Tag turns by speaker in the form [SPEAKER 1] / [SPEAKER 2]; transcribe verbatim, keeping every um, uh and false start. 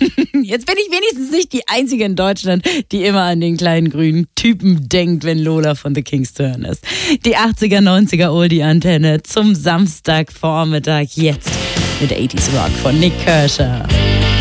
[SPEAKER 1] Jetzt bin ich wenigstens nicht die Einzige in Deutschland, die immer an den kleinen grünen Typen denkt, wenn Lola von The Kings zu hören ist. Die achtziger, neunziger Oldie-Antenne zum Samstagvormittag jetzt mit achtziger Rock von Nik Kershaw.